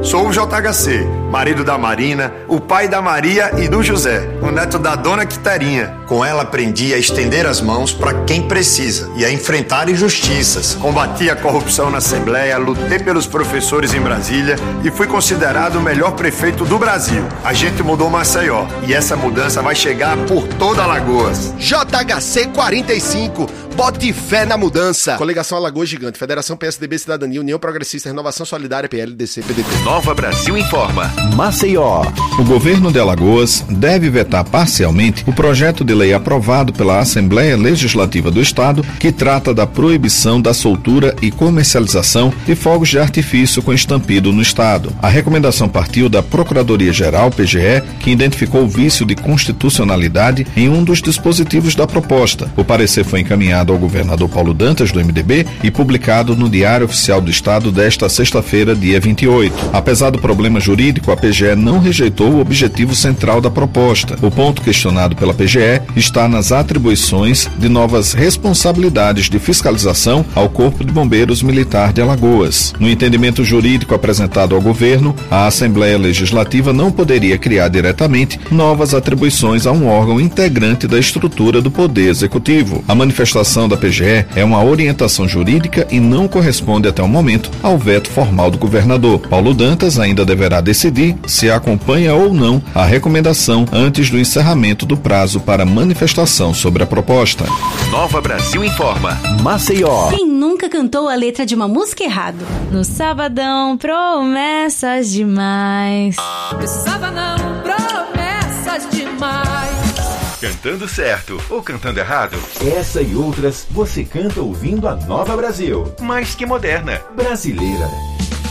Sou o JHC, marido da Marina, o pai da Maria e do José, o neto da dona Quiterinha. Com ela aprendi a estender as mãos para quem precisa e a enfrentar injustiças. Combati a corrupção na Assembleia, lutei pelos professores em Brasília e fui considerado o melhor prefeito do Brasil. A gente mudou Maceió e essa mudança vai chegar por toda Alagoas. JHC 45, bote fé na mudança. Coligação Alagoas Gigante, Federação PSDB Cidadania, União Progressista, Renovação Solidária, PLDC, PDT. Nova Brasil informa. Maceió. O governo de Alagoas deve vetar parcialmente o projeto de lei aprovado pela Assembleia Legislativa do Estado que trata da proibição da soltura e comercialização de fogos de artifício com estampido no Estado. A recomendação partiu da Procuradoria-Geral, PGE, que identificou o vício de constitucionalidade em um dos dispositivos da proposta. O parecer foi encaminhado ao governador Paulo Dantas, do MDB, e publicado no Diário Oficial do Estado desta sexta-feira, dia 28. Apesar do problema jurídico, a PGE não rejeitou o objetivo central da proposta. O ponto questionado pela PGE está nas atribuições de novas responsabilidades de fiscalização ao Corpo de Bombeiros Militar de Alagoas. No entendimento jurídico apresentado ao governo, a Assembleia Legislativa não poderia criar diretamente novas atribuições a um órgão integrante da estrutura do Poder Executivo. A manifestação da PGE é uma orientação jurídica e não corresponde até o momento ao veto formal do governador. Paulo Dantas ainda deverá decidir se acompanha ou não a recomendação antes do encerramento do prazo para manifestação sobre a proposta. Nova Brasil informa. Maceió. Quem nunca cantou a letra de uma música errado? No sabadão, promessas demais. No sabadão, promessas demais. Cantando certo ou cantando errado? Essa e outras você canta ouvindo a Nova Brasil. Mais que moderna. Brasileira.